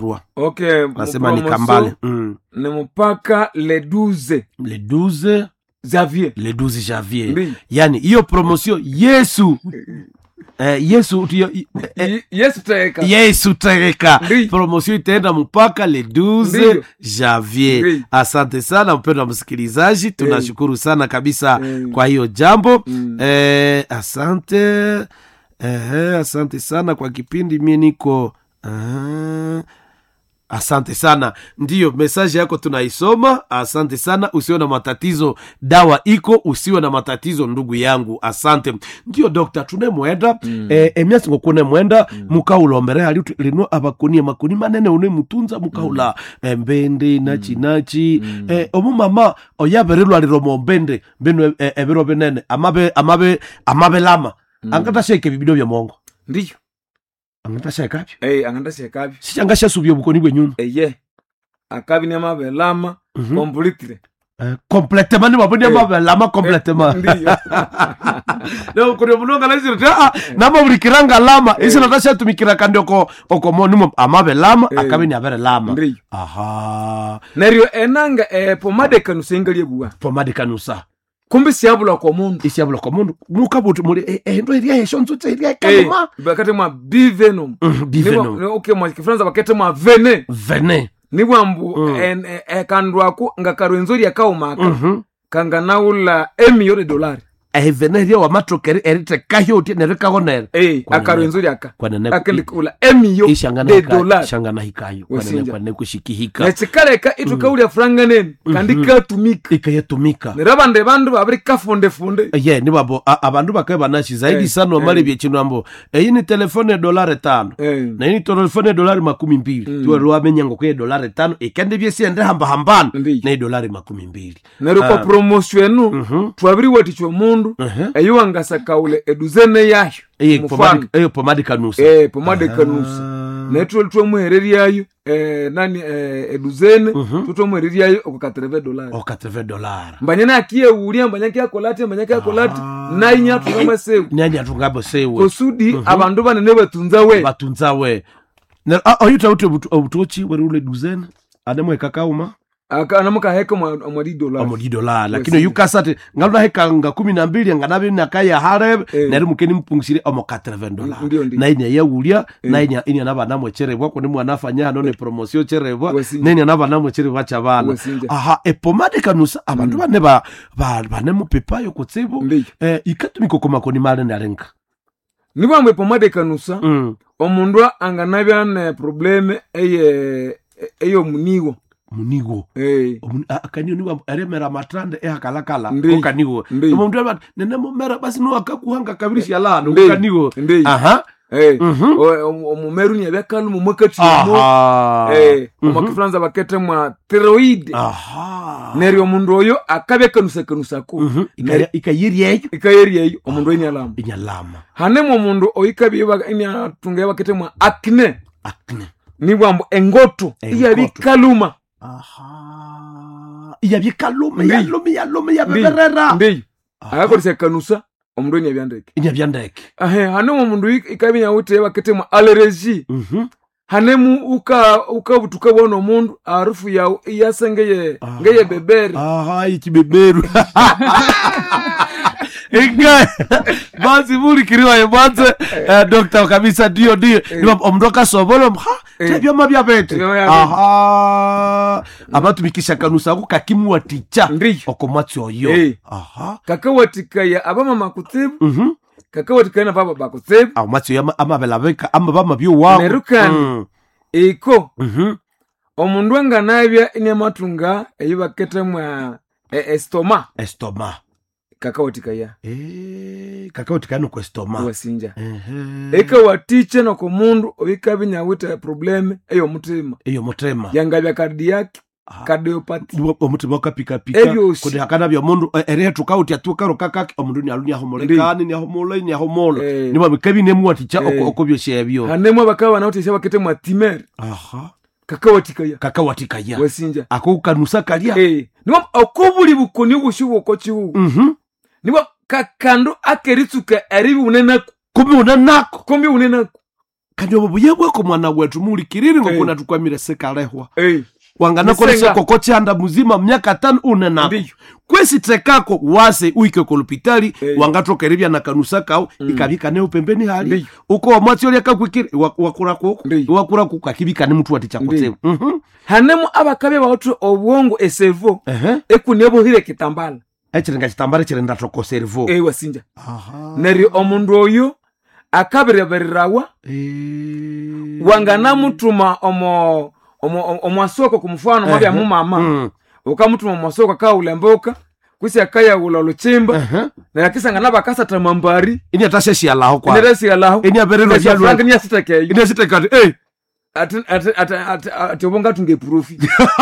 Okay, nasema ni Kambale. Ni mpaka le 12 janvier. Le 12 janvier. Yani hiyo promotion Yesu Yesu tereka. Promotion itaenda mpaka le 12 janvier. Asante sana mpendwa msikilizaji, tunashukuru sana kabisa kwa hiyo jambo. Asante sana kwa kipindi mimi niko asante sana. Ndiyo message yako tunaisoma. Asante sana. Usiwe na matatizo, dawa iko. Usiwe na matatizo ndugu yangu. Asante. Ndiyo doctor tunemwenda emyasi ngokune mwenda mukaulomere hali lino abakunie makuni manene une mutunza mukaula mbende nachi omu mama oyaberelwa liromo mbende bino ebero benene amabe lama angata sheke bibido bya mongo. Ndiyo angata sheka angata sheka sichangasha subyo bukoni bwe nyuma akabi ni amabelama completely complètement maboni amabelama complètement. Ndiyo no kuri munonga lazira nama bulikiranga lama isi natasha tumikira kandi okomonimo amabelama akabi ni abere lama. Ndiyo Nerio enanga pomade kanusa ingali buwa pomade kanusa kumbi siabula kwa mundu nukabutu muri endo iria heshonzo iria kaluma bakate mwa bivenom okay mwa kifranza bakate mwa vene ni bwambu kandwako ngakarwenzori akaumaka kanga naula $1,000,000 vene wa matrokeri erite kahyote nerekagonera akarwenzori akalikula $1,000,000 shangana hikayo kwane kushikihika nechikaleka itukaulya franga nene kandi ikayatumika nerabande bandu babiri kafunde ni babo abandu bakaye banashi zaidi sana wamali byekintu ambo iyi ni telefone $5 na iyi ni telefone $20 tuwe ruamenya ngo kwe $5 ikende byesi ende hambahambana na $20 neruko promotion twabiri watichwe mundu eyo angasakaule eduzene yayo pomade kanusa pomade kanusa netwo twomwereri yayo eduzene twomwereri yayo $80 mbanyana akiye ulia mbanyaki akolati nainya tungamba sewe kosudi abandu banene batunza we oyuta utochi wari ule duzene ademwe kakauma anamuka heka $10 lakini yukasate ngaluna heka nga 12 nganabe nakaya hareb nari mukeni mpungishire omo $80 na inya yawulia na inya nabana mwecherebwa ko ni mwana afanya hano ne promotion cherebwa nenya nabana mwecherebwa chabana pomade kanusa abantu bane mupepayo kutsibu ikatumiko komakoni male narenga nibamwe pomade kanusa omundu anganabya ne probleme eyo munigo akanyo niwa aremera matrande akalakala okanigo omuntu aba nene mumera basi no akakuhanga kabirishi yalano okanigo omumeru nyabekalu mumwekati omakifranza bakete mwa thyroid neryo omundu oyo akabekanusa ko ikayiriyeyo omundu inyalama hanemo omundu oyikabiba inyatunga bakete mwa acne nibwambo engoto iyabikaluma iyabikaluma yabeberera ndiyo akakolesa kanusa omundu inyabyandeke hanemo omundu ikabinya ute bakete mu allergy hanemu ukabutuka bona omundu harufu yawo iyasengeye ngeye bebere ikibeberu basi muri kiriwa yebanze doctor kabisa dio omdoka sobolo tebyo mabya bete abatumikisha kanusa ko kakimu waticha okomwatsi oyo kakawatika ya abama makutsibu kakawatika na baba bakutsibu amatsi ya amabela beka amabama byo wawo nerukani iko omundu anganabya ine matunga eyibakete mwa estoma kakawatika ya kakawatika no kwestoma wasinja eka watiche no komundu obikabinya wita problem eyo mutima yangabya cardiac cardiopathy omutima kapika kodi hakana bya mundu eretu kauti atukaro kakaki omundu ni alunya homolekani ni homola ni babikabi ne muwaticha okobyo shebyo hanemo bakaba na utise bakete mwa timer kakawatika ya wasinja akokanusa kalia niwa okobuli bukoni bushubo ko chiwu niwa kakando akeritsuka aribi unenako kumbi unenako kandi obuyebwe ko mwana wetu mulikiriri ngokuna tukwamire sekalehwa wangana kolesha kokoche anda muzima miaka 5 unena kwesi tekako wase uike kolupitali wangatoka eribya na kanusa kao ikabika ne upembeni hali uko wamwati oli akakwikire wakura ku kakibika ne mtu atichakotse hanemu abakabe bawotwe obwongo eservo ekunebo hire kitambala echirenga kitambala chirenda toko servo wasinja neri omundu oyo akabirebererawa wangana mutuma omwasoko kumufano mabya mumama ukamutuma omwasoko ka ulemboka kwisi akaya uloluchimba na yakisanga nabakasa tamambari ini atasheshi alaho kwa ini aberero ya frank ni asiteke ini asiteke ati obonga tunge profi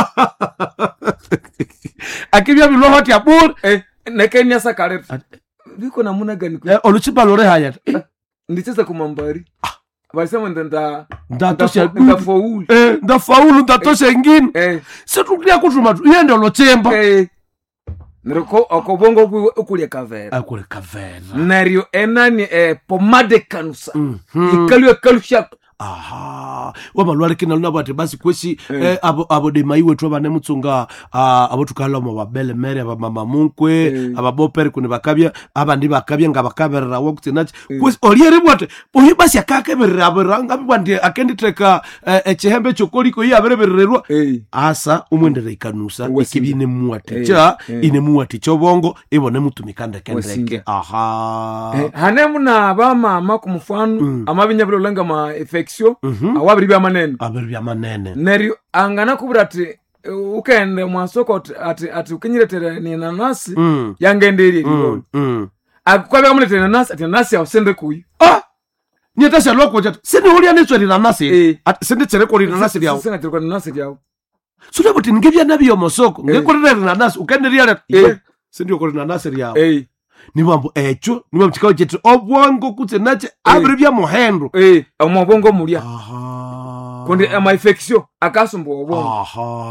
akibya biloho ati abur nekenya sakare biko namuna gani kwa oluchimba lore haya ndicheza kumambari Basema ndatosha faulu. Ndafaulu ndatosha ingine. Situkulia kutuma yende lochemba. Niroko akobongo ukulia kavera. Akule kavera. Nario enani pomade kanusa. Ikalio kalusha. Aha. Wamalwale kina luna bati basi kweshi abo de maiwe tu abane mutsunga abo tukala mu babele mere aba mama munkwe aba bopere kuni bakabya abandi bakabya ngabakaberera wokutenachi kweshi oliere bwate oyi basi akakeberera aberanga bwande akenditeka echehembe chokoliko yi aberebererwa asa umwendere ikanusa ikibine muwaticha ine muwaticha obongo ibone mutumikanda kendeke aha hanemu na ba mama kumufano amabinya bilolanga ma awabiri bya manene neri angana kubura ati ukende mwasoko ati ukinyiretere ni nanasi yangenderi riboni akwabe amuletere nanasi ati nanasi awsende kuyi niyetasha loko jatu sini ulia nechwe ni nanasi ati sindi chereko ni nanasi liao sindi chereko ni nanasi liao sule buti ngibya nabi yomosoko ngekorere nanasi ukende liale sindi yokore nanasi liao ni mambo echo ni mambo chikao chetu obwongo kutse nache abiri bya muhendo omobongo mulya kundi ama infection akasumbo obwongo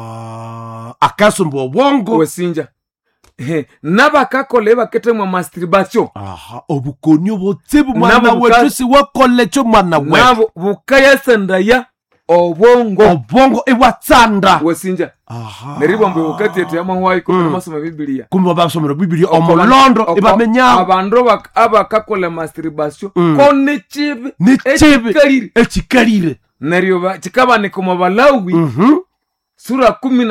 akasumbo obwongo wesinja nabakakole baketemwa masturbation obukonyo botsebu mwana wetu si wakolecho mwana wetu nabo bukayasenda ya obwongo ewatsanda wesinja neribo mbe ukati yetu yamahwayi kumbe masoma Biblia kumbe basomera Biblia omolondo ibamenya abandu abakakola masturbation kone chibe echikalire neriyo chikabane kuma Balawi sura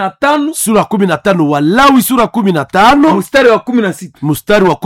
15 Walawi sura 15 mstari wa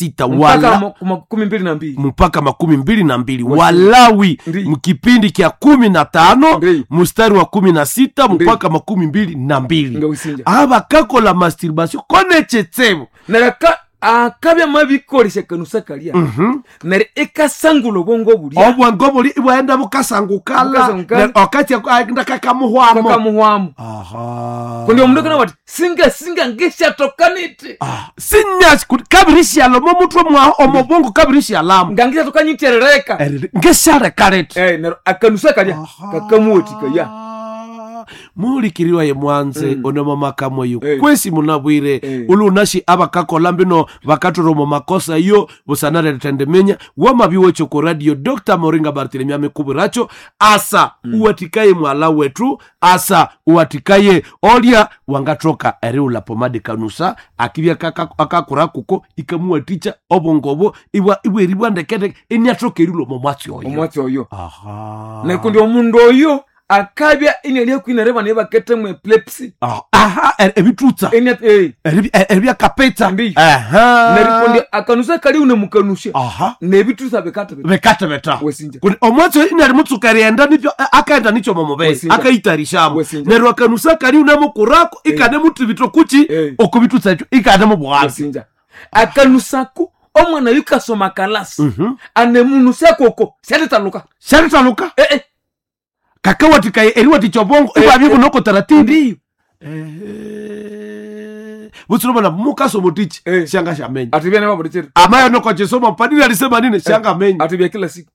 16 mpaka 22 Walawi mkipindi kia 15 mstari wa 16 mpaka 22 aba kakola masturbation kone chetsebo neraka akabya mabikolisha kanusa kalia nere ekasangulo bongo bulia obwango buli ibwenda bukasangukala okati ndakakamuhwamo kundi omundu kana bati singa ngesha tokanite sinyasi kabirishi alomo mutwe mwa omobongo kabirishi alamo ngangisha tokanyiterereka ngesha rekalete nero akanusa kalia kakamuoti kaya mulikiriwa ye mwanze onoma makamo yu kwesi munabwire ulunashi abakakola mbino bakatoromo makosa yo busanare tendemenya wamabiwe choko radio Dr. Moringa Barthelemy amekubiracho asa uwatikaye mwala wetu asa uwatikaye olia wangatoka eriula pomade kanusa akibya akakura kuko ikamuwaticha obongobo iwe ribwande kete enyatoke riulo momwatsi oyo na kundi omundu oyo akabya inelia kwinareba neba ketemwe epilepsy ebitutsa ebya kapeta nerikundi akanusa kali une mukanusha nebitutsa bekata beta kundi omwatso inari mutsukari enda nibyo akaenda nicho momobezi akaitarishamo neru akanusa kali une mukurako ikane mutu bitokuchi okubitutsa ikane mubwazi akanusako omwana yukasoma kalasi anemunusa koko shalitaluka kakawatika eriwati chobongo ibabibu noko taratindi butsiroma na mukaso motichi shanga shamenya atibya naba bodicheri amaya noko chesoma padiri alisema nini shanga menya atibya kila siku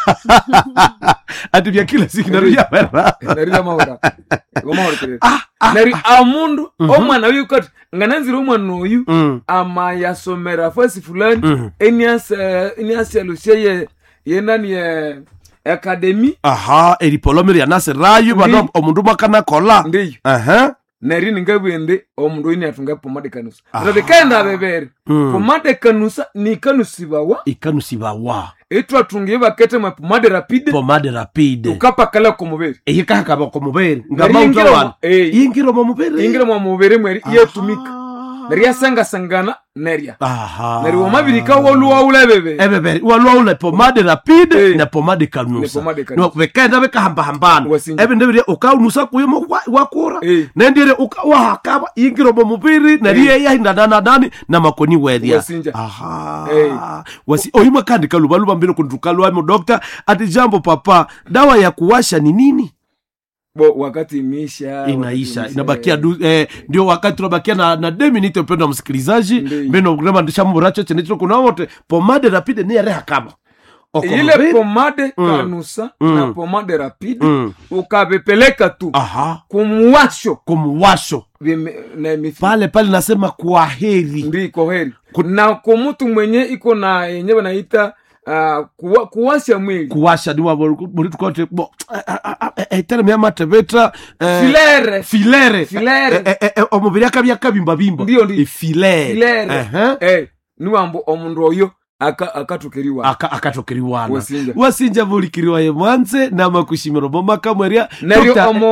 naruya mera naruya mawara nari amundu omwana yukati ngananzira omwana oyu amaya somera fasi fulani eniasa lushye yenani academy eripolomeri anase rayo bano omundu makana kola ndiyo neri ningabwende omundu ini atunga pomade kanusa rabekenda bebere pomade kanusa ni ikanusibawa etwa tungiye bakete ma pomade rapide ukapakala ku mubiri eyikakaba ku mubiri ngama utawana yingiro mu mubiri mweri yetumika neri sangana neria neri wamabirika wolubebere wolule pomade rapide na pomade kanusa no bekenda bekahamba ebe ndebire ukaunusa kuyemo wakura nendire ukawahakaba yingiro mu mubiri neri yahinda nani na makoni welia wasi oyima kandi kalubaluba mbino kundukalwa mo doctor ati jambo papa dawa ya kuwasha ni nini wakati inaisha inabakia ndio wakati tunabakia na 2 minutes mpendo msikilizaji mbeno grema ndishamuracho chenetro kuna wote pomade rapide ni reha kama ile pomade kanusa na pomade rapide ukabepeleka tu kumwasho pale nasema kwaheri ndiko heri na kwa mtu mwenye iko na yenyewe naita kuwasha mwili kuwasha ni wabo muri tukote terme ya matebeta filere omubiri akabimba ndio filere ni wambo omundu oyo akatokeriwana wasinja bulikiriwa ye mwanze na makushimiro bomaka mweria neri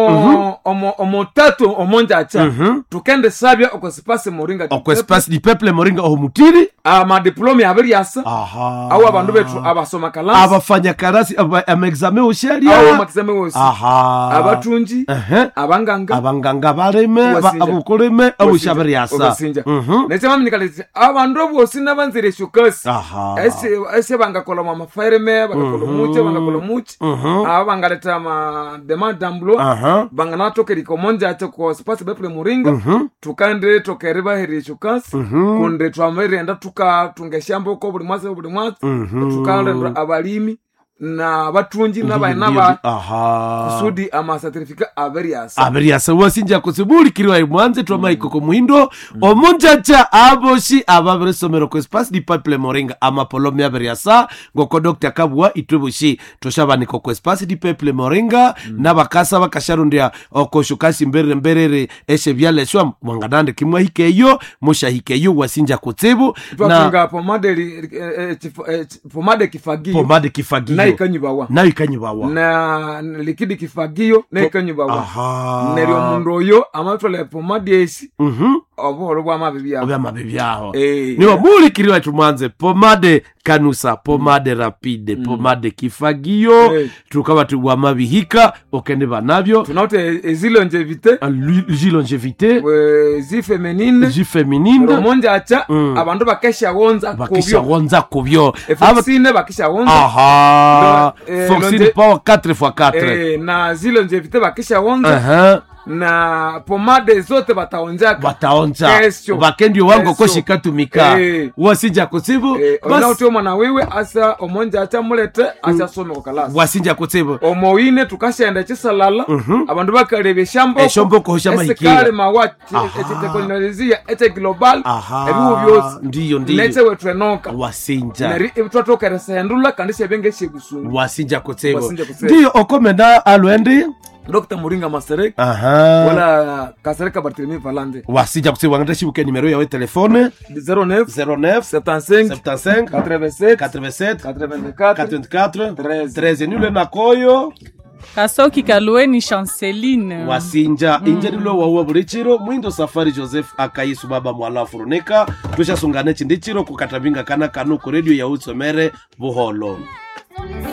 omotatu omonja acha tukende sabya okosipase moringa okosipase di peuple moringa omutiri ama diplome abiri yasa awu abandu betu abasoma kalasi abafanya kalasi ama examen osheria awu examen osi abatunji abanganga bareme abukoleme abushabiri yasa nesema mnikalete abandu bose nabanzire shukasi ese bangakola mama fireme bangakola muche abangaleta ma demand d'emploi banganatoke likomonja acho ko space beple muringa tukande tokereba heri chukasi kunde twamere enda tungeshamba ko buli mwase tukande abalimi na batunji n'aba kusudi ama certificate aberiasa wasinja kusibuli kiriwa imwanze twama ikoko muhindo omunjacha aboshi ababere somero ko espace di peuple moringa ama polomi aberiasa ngoko Dr. Kabwa itubushi toshabani ko espace di peuple moringa nabakasa bakasharundia okoshukasi mberere eshe byale shwa mwangadande kimwa hikeyo musha hikeyo wasinja kutsibu na pomade kifagio na ikanyibawa na likidi kifagio na ikanyibawa nerio mundu oyo amatole pomade esi obuhoro bwa mabibi aho niwa bulikiriwa tumanze pomade kanusa pomade rapide pomade kifagio tukaba tugwa mabihika okende banabyo tunaute zilongevite zi feminine romonja acha abandu bakesha wonza kubyo efosine bakesha wonza foxine power 4x4 na zilongevite bakesha wonza na pomade zote bataonja bakendio wango koshikatumika wasinja kutsibu basi utyo mwana wewe asa omonja acha mulete asa some ko kalasi wasinja kutsibu omoine tukashenda chisalala abandu bakarebe shombo ko hosha mahikira kale mawati teknolojia global ebu byose ndiyo lete wetrenoka wasinja nari ibutatoka resendula kandi sebenge shegusungu wasinja kutsibu ndiyo okomenda alwendi Dr. Muringa Masterek wala Kasereka Barthelemy Valande wasija kusiwa ngata shibuke numero yawe telefone 09 75 87 13 nule nakoyo Kasoki Kalueni Chanceline wasinja injerilo wawa bulichiro mwindo Safari Joseph akayisu baba mwala furunika tusha sungane chindechiro kukatabinga kana kanu ku radio ya Utsomere Buholo.